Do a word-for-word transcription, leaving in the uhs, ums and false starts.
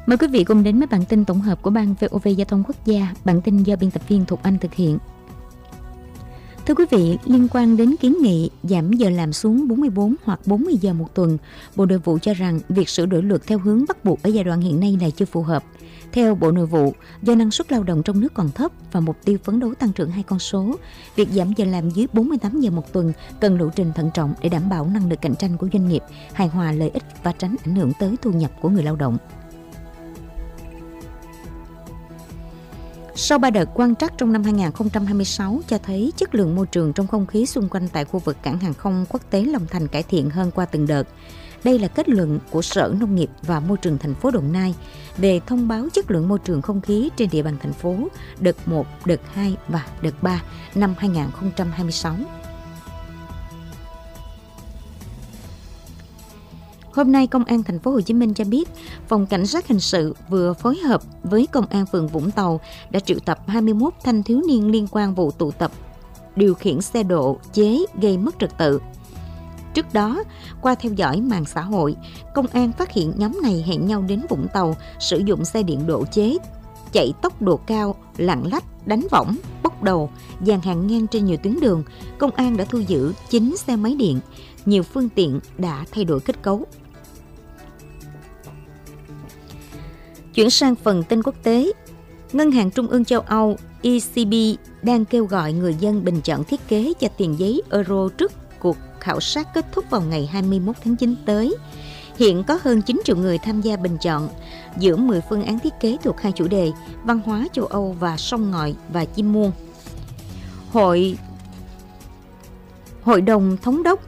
Mời quý vị cùng đến với bản tin tổng hợp của Ban vê o vê Giao thông Quốc gia. Bản tin do biên tập viên Thục Anh thực hiện. Thưa quý vị, liên quan đến kiến nghị giảm giờ làm xuống bốn mươi bốn hoặc bốn mươi giờ một tuần, Bộ Nội vụ cho rằng việc sửa đổi luật theo hướng bắt buộc ở giai đoạn hiện nay là chưa phù hợp. Theo Bộ Nội vụ, do năng suất lao động trong nước còn thấp và mục tiêu phấn đấu tăng trưởng hai con số, việc giảm giờ làm dưới bốn mươi tám giờ một tuần cần lộ trình thận trọng để đảm bảo năng lực cạnh tranh của doanh nghiệp, hài hòa lợi ích và tránh ảnh hưởng tới thu nhập của người lao động. Sau ba đợt quan trắc trong năm hai không hai sáu cho thấy chất lượng môi trường trong không khí xung quanh tại khu vực cảng hàng không quốc tế Long Thành cải thiện hơn qua từng đợt. Đây là kết luận của Sở Nông nghiệp và Môi trường thành phố Đồng Nai về thông báo chất lượng môi trường không khí trên địa bàn thành phố đợt một, đợt hai và đợt ba năm hai không hai sáu. Hôm nay, Công an thành phố Hồ Chí Minh cho biết, Phòng Cảnh sát Hình sự vừa phối hợp với Công an phường Vũng Tàu đã triệu tập hai mươi mốt thanh thiếu niên liên quan vụ tụ tập điều khiển xe độ chế gây mất trật tự. Trước đó, qua theo dõi mạng xã hội, Công an phát hiện nhóm này hẹn nhau đến Vũng Tàu sử dụng xe điện độ chế, chạy tốc độ cao, lạng lách, đánh võng, bốc đầu, dàn hàng ngang trên nhiều tuyến đường. Công an đã thu giữ chín xe máy điện, nhiều phương tiện đã thay đổi kết cấu. Chuyển sang phần tin quốc tế, Ngân hàng Trung ương châu Âu E C B đang kêu gọi người dân bình chọn thiết kế cho tiền giấy euro trước cuộc khảo sát kết thúc vào ngày hai mươi mốt tháng chín tới. Hiện có hơn chín triệu người tham gia bình chọn giữa mười phương án thiết kế thuộc hai chủ đề văn hóa châu Âu và sông ngòi và chim muông. Hội Hội đồng Thống đốc